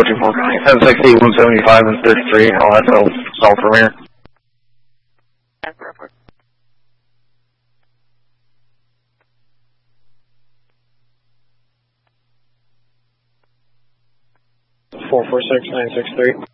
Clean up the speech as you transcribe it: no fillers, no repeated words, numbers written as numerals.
424. 1060, 175, and 33. I'll have to solve from here. Perfect. 446, 963.